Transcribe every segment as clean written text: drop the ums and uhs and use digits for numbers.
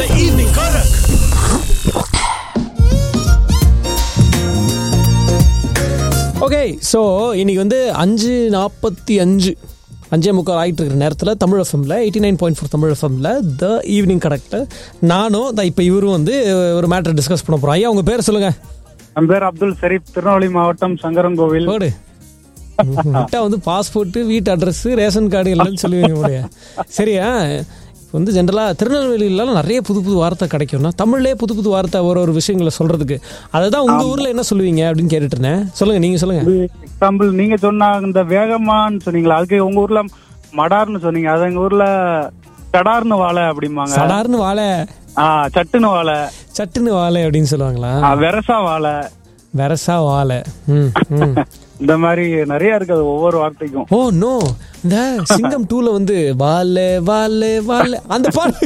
The evening Karak. Okay, so இன்னைக்கு வந்து 5:45 5:45 ஆகிட்டு இருக்கிற நேரத்தில் தமிழ் எஃப்எம்ல 89.4 தமிழ் எஃப்எம்ல த ஈவினிங் கரெக்டாக நானும் இப்போ இவரும் வந்து ஒரு மேட்டர் டிஸ்கஸ் பண்ண போகிறோம். ஐயா உங்கள் பேர் சொல்லுங்கள். என் பேர் அப்துல் ஷரீப், திருநெல்வேலி மாவட்டம் சங்கரன்கோவில். போடு விட்டா வந்து பாஸ்போர்ட்டு, வீட்டு அட்ரஸ், ரேஷன் கார்டு எல்லாம் சொல்லுவீங்க போலையா? சரியா? இப்போ வந்து ஜென்ரலாக திருநெல்வேலியிலாம் நிறைய புது புது வார்த்தை கிடைக்கும்னா தமிழ்லேயே புது புது வார்த்தை ஒரு விஷயங்களை சொல்கிறதுக்கு. அதுதான் உங்கள் ஊரில் என்ன சொல்லுவீங்க அப்படின்னு கேட்டுட்டு இருந்தேன். சொல்லுங்கள், நீங்கள் சொல்லுங்கள். எக்ஸாம்பிள் நீங்க சொன்ன இந்த வேகமான்னு சொன்னீங்களா, அதுக்கு உங்க ஊர்ல மடார்னு சொன்னீங்க, அது எங்க ஊர்ல சடார்னு வாழை அப்படிம்பாங்க. சடார்னு வாழை, சட்டுன்னு வாழை, சட்டுன்னு வாழை அப்படின்னு சொல்லுவாங்களா? வெரசா வாழை, வெரசா வாழை, இந்த மாதிரி நிறைய இருக்குது ஒவ்வொரு வார்த்தைக்கும். ஓ நோ, இந்த சிங்கம் 2ல வந்து வாழை வாழை வாழை அந்த பாட்டு,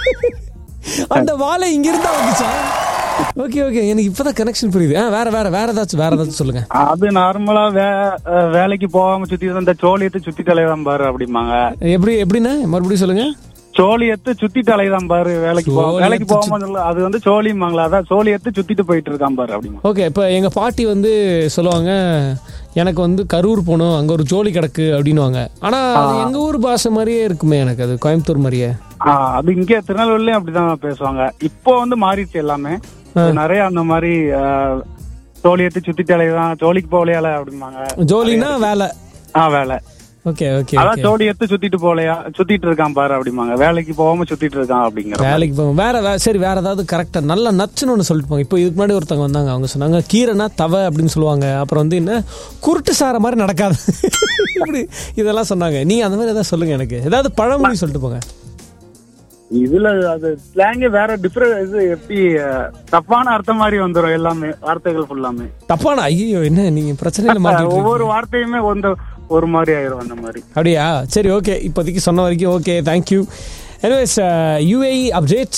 அந்த வாழை இங்க இருந்தா வந்துச்சா? ஓகே ஓகே, எனக்கு இப்பதான் கனெக்ஷன் புரியுது. வேற வேற வேற ஏதாச்சும் சொல்லுங்க. அது நார்மலா வேலைக்கு போகாம சுத்தி இந்த சோழியத்தை சுத்தி தலைதான் பாரு அப்படிம்பாங்க. எப்படின்னா மறுபடியும் சொல்லுங்க. சோழியத்தை சுத்தி தலைதான் பாரு, வேலைக்கு போகாம அது வந்து சோழிம்பாங்களா, அதான் சோழியத்தை சுத்திட்டு போயிட்டு இருக்கான் பாரு அப்படிமா. ஓகே, இப்ப எங்க பாட்டி வந்து சொல்லுவாங்க, எனக்கு வந்து கரூர் போகணும், அங்க ஒரு ஜோலி கிடக்கு அப்படின்னுவாங்க. ஆனா எங்க ஊர் பாஷை மாதிரியே இருக்குமே, எனக்கு அது கோயம்புத்தூர் மாதிரியே. அது இங்க திருநெல்வேலியும் அப்படிதான் பேசுவாங்க. இப்போ வந்து மாறிடுச்சு எல்லாமே, நிறைய அந்த மாதிரி சோழியத்தை சுத்தி தலைதான், ஜோலிக்கு போகலையால அப்படிம்பாங்க. ஜோலினா வேலை. வேலை. ஓகே ஓகே, அதான் ஜோடி எடுத்து சுத்திட்டு போலையா, சுத்திட்டு இருக்கான் பாரு அப்படிம்பாங்க. வேலைக்கு போகாம சுத்திட்டு இருக்கான் அப்படிங்கிற. வேலைக்கு போக வேற சரி, வேற ஏதாவது கரெக்டா நல்லா நச்சுன்னு ஒன்று சொல்லிட்டு போங்க. இப்போ இதுக்கு முன்னாடி ஒருத்தவங்க வந்தாங்க, அவங்க சொன்னாங்க கீரைனா தவ அப்படின்னு சொல்லுவாங்க. அப்புறம் வந்து என்ன குருட்டு சார மாதிரி நடக்காது இப்படி இதெல்லாம் சொன்னாங்க. நீங்க அந்த மாதிரி ஏதாவது சொல்லுங்க, எனக்கு ஏதாவது பழமொழி சொல்லிட்டு போங்க. இதுல அது ஸ்லாங்கே வேற டிஃபரெண்ட், இது எப்படி தப்பான அர்த்தம் மாதிரி வந்துடும் எல்லாமே, வார்த்தைகள் ஃபுல்லாமே தப்பான. ஐயோ, என்ன நீங்க பிரச்சனையில மாட்டீங்க. ஒவ்வொரு வார்த்தையுமே ஒரு மாதிரி ஆயிரும் அந்த மாதிரி. அப்படியா? சரி ஓகே, இப்போதைக்கு சொன்ன வரைக்கும் okay, thank you. Anyways, UAE updates.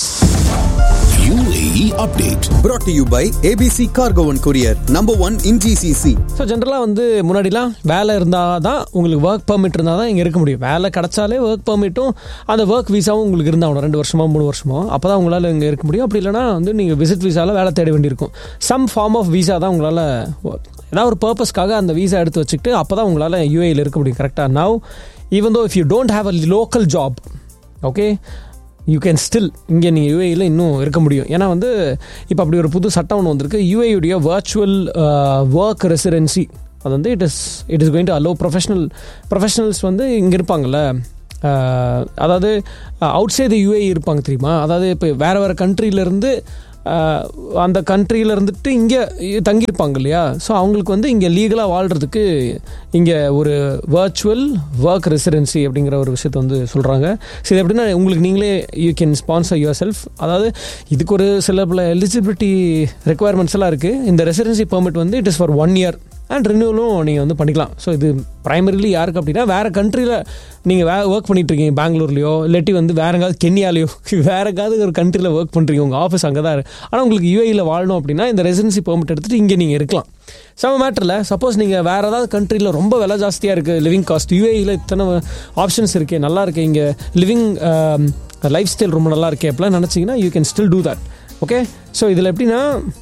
UAE update brought to you by ABC Cargo and Courier, number 1 in GCC. So ஜென்ரலாக வந்து முன்னாடிலாம் வேலை இருந்தால் தான் உங்களுக்கு ஒர்க் பெர்மிட் இருந்தால் தான் இங்கே இருக்க முடியும். வேலை கிடச்சாலே ஒர்க் பெர்மிட்டும் அந்த ஒர்க் வீசாவும் உங்களுக்கு இருந்தாகணும், 2 வருஷமோ 3 வருஷமோ. அப்போ தான் உங்களால் இங்கே இருக்க முடியும். அப்படி இல்லைனா வந்து நீங்கள் விசிட் வீசாவில் வேலை தேட வேண்டியிருக்கும். சம் ஃபார்ம் ஆஃப் வீசா தான் உங்களால் ஏதாவது ஒரு பர்பஸ்க்காக அந்த வீசா எடுத்து வச்சுக்கிட்டு அப்போ தான் உங்களால் UAEயில் இருக்க முடியும். கரெக்டாக? Now even though if you don't have a local job, okay, you can still இங்கே நீங்கள் UAEயில் இன்னும் இருக்க முடியும். ஏன்னா வந்து இப்போ அப்படி ஒரு புது சட்டம் ஒன்று வந்திருக்கு, UAE வர்ச்சுவல் ஒர்க் ரெசிடென்சி. அது வந்து it is going to allow professionals வந்து இங்கே இருப்பாங்கள்ல, அதாவது அவுட் சைடு UAE இருப்பாங்க தெரியுமா? அதாவது இப்போ வேறு கண்ட்ரியிலேருந்து அந்த கண்ட்ரியில் இருந்துட்டு இங்கே தங்கியிருப்பாங்க இல்லையா? ஸோ அவங்களுக்கு வந்து இங்கே லீகலாக வாழ்கிறதுக்கு இங்கே ஒரு வர்ச்சுவல் ஒர்க் ரெசிடென்சி அப்படிங்கிற ஒரு விஷயத்தை வந்து சொல்கிறாங்க. ஸோ இது எப்படின்னா உங்களுக்கு நீங்களே you can sponsor your self. அதாவது இதுக்கு ஒரு சில எலிஜிபிலிட்டி ரெக்குவயர்மெண்ட்ஸ் எல்லாம் இருக்குது. இந்த ரெசிடென்சி பெர்மிட் வந்து it is for 1 year and ரினியூவலும் நீங்கள் வந்து பண்ணிக்கலாம். ஸோ இது ப்ரைமரிலி யாருக்கு அப்படின்னா வேறு கண்ட்ரியில் நீங்கள் ஒர்க் பண்ணிட்டுருக்கீங்க, பெங்களூர்லையோ இல்லாட்டி வந்து வேறு எங்காவது கென்யாலையோ வேறு எங்காவது ஒரு கண்ட்ரியில் ஒர்க் பண்ணுறீங்க, உங்கள் ஆஃபீஸ் அங்கே தான் இருக்குது. ஆனால் உங்களுக்கு UAEயில் வாழணும் அப்படின்னா இந்த ரெசிடென்சி பெர்மிட் எடுத்துகிட்டு இங்கே நீங்கள் இருக்கலாம். சம மேட்டரில் சப்போஸ் நீங்கள் வேறு ஏதாவது கண்ட்ரியில் ரொம்ப விலை ஜாஸ்தியாக இருக்குது, லிவிங் காஸ்ட், UAEயில் இத்தனை ஆப்ஷன்ஸ் இருக்குது, நல்லா இருக்குது, இங்கே லிவிங் லைஃப் ஸ்டைல் ரொம்ப நல்லா இருக்குது அப்படிலாம் நினச்சிங்கன்னா you can still do that. Okay, so இதில் எப்படின்னா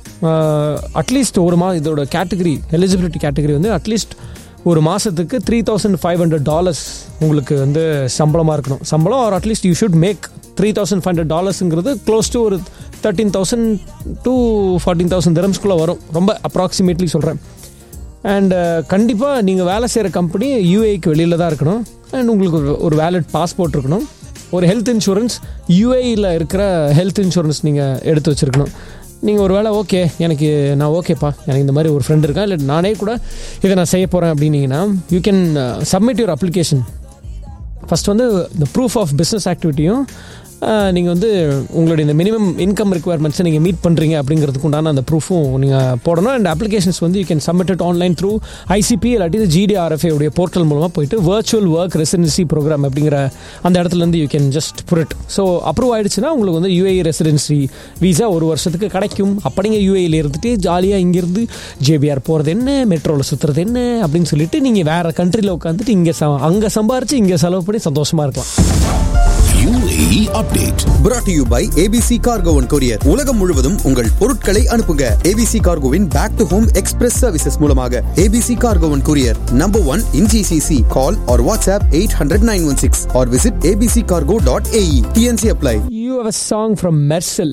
அட்லீஸ்ட் ஒரு இதோட கேட்டகரி எலிஜிபிலிட்டி கேட்டகரி வந்து அட்லீஸ்ட் ஒரு மாதத்துக்கு $3,500 உங்களுக்கு வந்து சம்பளமாக இருக்கணும். சம்பளம் or at least you should make $3,500ங்கிறது close to ஒரு 13,000 to 14,000 dirhamsக்குள்ளே வரும், ரொம்ப அப்ராக்சிமேட்லி சொல்கிறேன். அண்ட் கண்டிப்பாக நீங்கள் வேலை செய்கிற கம்பெனி UAEக்கு வெளியில் தான் இருக்கணும். அண்ட் உங்களுக்கு ஒரு வேலிட் பாஸ்போர்ட் இருக்கணும். ஒரு ஹெல்த் இன்சூரன்ஸ், UAEயில் இருக்கிற ஹெல்த் இன்சூரன்ஸ் நீங்கள் எடுத்து வச்சுருக்கணும். நீங்கள் ஒரு வேளை ஓகே நான் ஓகேப்பா, எனக்கு இந்த மாதிரி ஒரு ஃப்ரெண்ட் இருக்கா, இல்லை நானே கூட இதை நான் செய்ய போகிறேன் அப்படின்னீங்கன்னா you can submit your application. First வந்து இந்த ப்ரூஃப் ஆஃப் பிஸ்னஸ் ஆக்டிவிட்டியும் நீங்கள் வந்து உங்களுடைய இந்த மினிமம் இன்கம் ரெக்குவயர்மெண்ட்ஸை நீங்கள் மீட் பண்ணுறீங்க அப்படிங்கிறதுக்கு உண்டான அந்த ப்ரூஃபும் நீங்கள் போடணும். அண்ட் அப்ளிகேஷன்ஸ் வந்து you can submit it online through ICP இல்லாட்டி GDRFA உடைய போர்ட்டல் மூலமாக போயிட்டு வர்ச்சுவல் ஒர்க் ரெசிடென்சி ப்ரோக்ராம் அப்படிங்கிற அந்த இடத்துலேருந்து you can just put. So approve ஆகிடுச்சுன்னா உங்களுக்கு வந்து UAE ரெசிடென்சி வீசா 1 வருஷத்துக்கு கிடைக்கும். அப்படிங்க UAEயில் இருந்துட்டு ஜாலியாக இங்கேருந்து JBR போகிறது என்ன, மெட்ரோவில் சுற்றுறது என்ன அப்படின்னு சொல்லிட்டு நீங்கள் வேறு கண்ட்ரியில் உட்காந்துட்டு அங்கே சம்பாரித்து இங்கே செலவு பண்ணி சந்தோஷமாக இருக்கலாம். UAE UAE update brought to you by ABC Cargo and Courier. உலகம் முழுவதும் உங்கள் பொருட்களை அனுப்புங்க. ABC Cargoவின் back to home express services மூலமாக. ABC Cargo and Courier, number 1 in GCC. Call or WhatsApp 800-916 or visit abccargo.ae. TNC apply. You have a song from Mercel.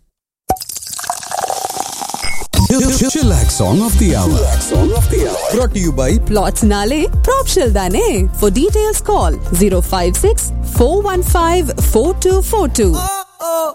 Chillax song of the hour. Brought to you by Plots Nale, Propshell Dane. For details call 056 415 4242.